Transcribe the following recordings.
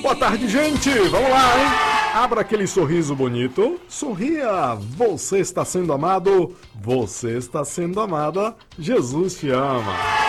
Boa tarde, gente! Vamos lá, hein? Abra aquele sorriso bonito. Sorria! Você está sendo amado. Você está sendo amada. Jesus te ama.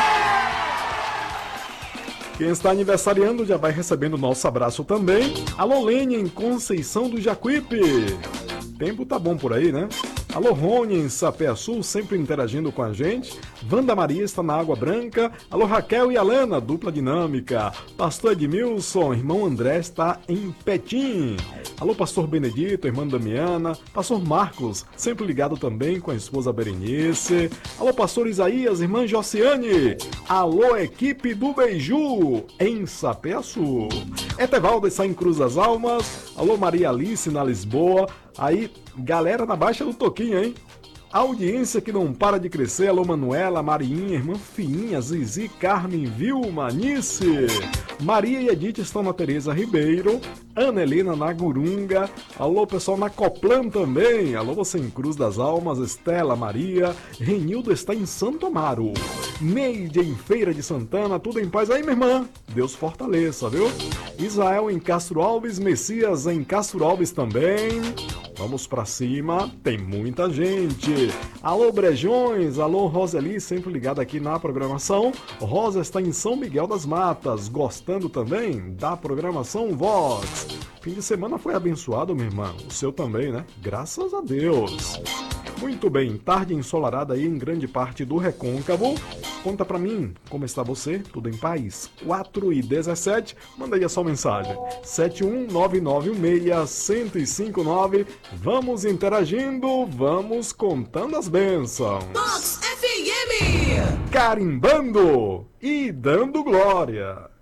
Quem está aniversariando já vai recebendo o nosso abraço também. Alô, Lênia, em Conceição do Jacuípe. Tempo tá bom por aí, né? Alô, Rony, em Sapé-Sul, sempre interagindo com a gente. Wanda Maria está na Água Branca. Alô, Raquel e Alana, dupla dinâmica. Pastor Edmilson, irmão André está em Petim. Alô, pastor Benedito, irmã Damiana. Pastor Marcos, sempre ligado também com a esposa Berenice. Alô, pastor Isaías, irmã Josiane. Alô, equipe do Beiju, em Sapé-Sul. Etevaldo está em Cruz das Almas. Alô, Maria Alice, na Lisboa. Aí, galera na Baixa do Toquinho, hein? Audiência que não para de crescer. Alô, Manuela, Mariinha, irmã Fiinha, Zizi, Carmen, Vilma, Nice. Maria e Edith estão na Tereza Ribeiro. Ana Helena na Gurunga. Alô, pessoal na Coplan também. Alô, você em Cruz das Almas. Estela, Maria. Renildo está em Santo Amaro. Neide em Feira de Santana. Tudo em paz aí, minha irmã? Deus fortaleça, viu? Israel em Castro Alves. Messias em Castro Alves também. Vamos pra cima, tem muita gente. Alô, Brejões, alô, Roseli, sempre ligada aqui na programação. Rosa está em São Miguel das Matas, gostando também da programação Vox. Fim de semana foi abençoado, minha irmã. O seu também, né? Graças a Deus. Muito bem, tarde ensolarada aí em grande parte do Recôncavo. Conta pra mim, como está você? Tudo em paz? 4:17, manda aí a sua mensagem. 71991611059. Vamos interagindo, vamos contando as bênçãos. Vox FM! Carimbando e dando glória.